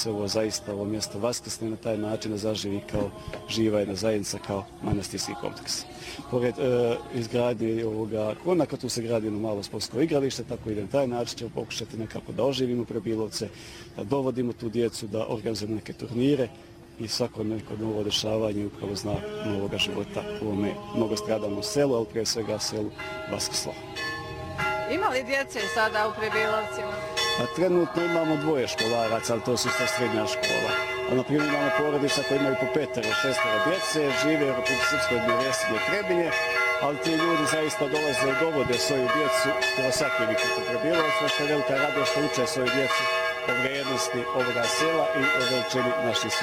ovo zaista ovo mjesto vaskrsne na taj način da zaživi kao živa jedna zajednica, kao manastirski kompleks. Pored izgradnje ovoga konaka, tu se gradi jedno malo sportsko igralište, tako i na taj način ćemo pokušati nekako da oživimo Prebilovce, da dovodimo tu djecu, da organizujemo neke turnire i svako neko novo dešavanje upravo znak novoga života u ovome mnogostradalnom selu, ali prije svega selu Vaskrslovo. Ima li djece sada u Prebilovcima? Trenutno imamo 2 školaraca, ali to su sve srednja škola. A naprimjer imamo porodica koji imaju po 5-6 djece, žive u Republike Srpskoj Miljesinje Trebinje, ali ti ljudi zaista dolaze i dovode svoju djecu skoro svaki vikend u Prebilovcu, što je velika radost što uče svoju djecu o vrijednosti ovoga sela i o veličini naših